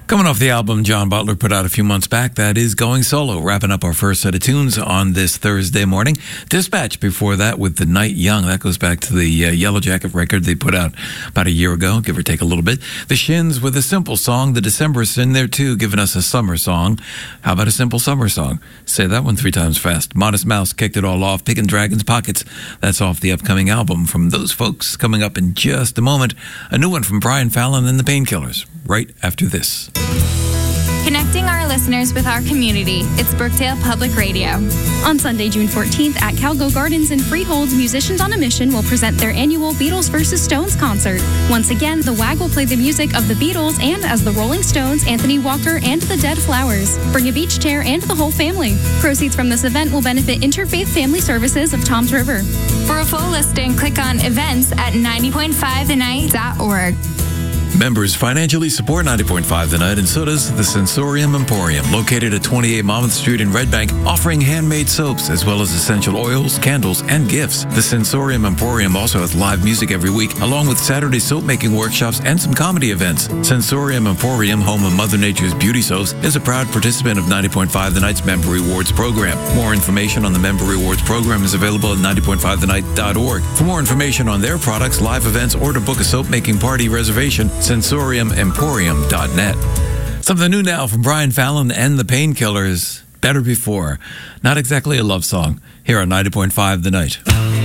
Coming off the album John Butler put out a few months back, that is Going Solo, wrapping up our first set of tunes on this Thursday morning. Dispatch before that with The Night Young. That goes back to the Yellow Jacket record they put out about a year ago, give or take a little bit. The Shins with a simple song. The Decemberists in there too, giving us a summer song. How about a simple summer song? Say that one 3 times fast. Modest Mouse kicked it all off. Pickin' Dragon's Pockets. That's off the upcoming album from those folks. Coming up in just a moment, a new one from Brian Fallon and the Painkillers, right after this. Connecting our listeners with our community. It's Brookdale Public Radio. On Sunday, June 14th at Calgo Gardens in Freehold, Musicians on a Mission will present their annual Beatles vs. Stones concert. Once again, the WAG will play the music of the Beatles and, as the Rolling Stones, Anthony Walker and the Dead Flowers. Bring a beach chair and the whole family. Proceeds from this event will benefit Interfaith Family Services of Toms River. For a full listing, click on events at 90.5thenight.org. Members financially support 90.5 The Night, and so does the Sensorium Emporium, located at 28 Monmouth Street in Red Bank, offering handmade soaps as well as essential oils, candles, and gifts. The Sensorium Emporium also has live music every week, along with Saturday soap-making workshops and some comedy events. Sensorium Emporium, home of Mother Nature's beauty soaps, is a proud participant of 90.5 The Night's Member Rewards program. More information on the Member Rewards program is available at 90.5thenight.org. For more information on their products, live events, or to book a soap-making party reservation, sensoriumemporium.net. Something new now from Brian Fallon and the Painkillers, Better Before. Not exactly a love song. Here on 90.5 The Night.